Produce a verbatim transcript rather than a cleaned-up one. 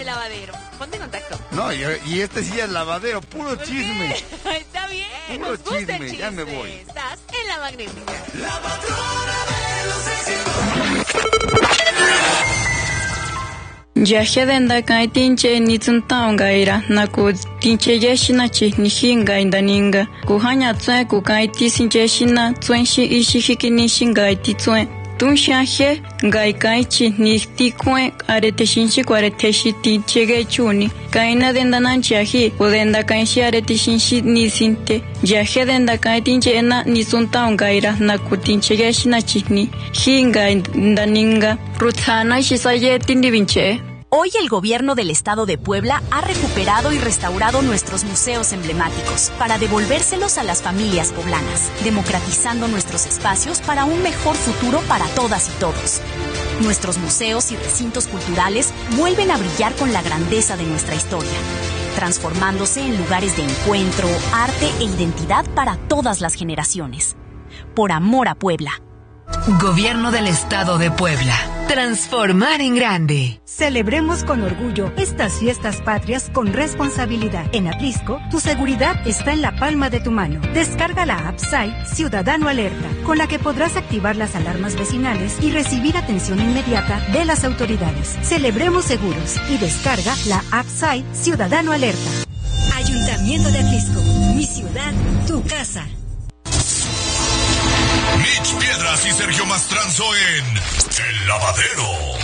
el lavadero. Ponte en contacto. No, y, y este sí es lavadero, puro chisme. Está bien. Puro Nos gusta chisme, el chisme. ya me voy. Estás en La Magnífica. La patrona de los éxitos. Yahedenda kai tinche ni tsuntao gaira na ku tinche yashina chi ni hinga indaninga ku hanya tsue ku kai ti sinche shina tsuen shi ishi hikini shinga ti tsue tun shahe gai kai chi ni ti kue arete shinchi arete shi ti chege chuni kaina denda nan chahi udenda kai shi arete shinchi ni sinte yahedenda kai tinche na ni tsuntao gaira na ku tinche yashina chi ni hinga indaninga rutsana shi saye tindi vinche. Hoy el gobierno del estado de Puebla ha recuperado y restaurado nuestros museos emblemáticos para devolvérselos a las familias poblanas, democratizando nuestros espacios para un mejor futuro para todas y todos. Nuestros museos y recintos culturales vuelven a brillar con la grandeza de nuestra historia, transformándose en lugares de encuentro, arte e identidad para todas las generaciones. Por amor a Puebla. Gobierno del Estado de Puebla. Transformar en grande. Celebremos con orgullo estas fiestas patrias con responsabilidad. En Atlisco, tu seguridad está en la palma de tu mano. Descarga la app S A I Ciudadano Alerta, con la que podrás activar las alarmas vecinales y recibir atención inmediata de las autoridades. Celebremos seguros y descarga la app S A I Ciudadano Alerta. Ayuntamiento de Atlisco, mi ciudad, tu casa. Mitch Piedras y Sergio Mastranzo en El Lavadero.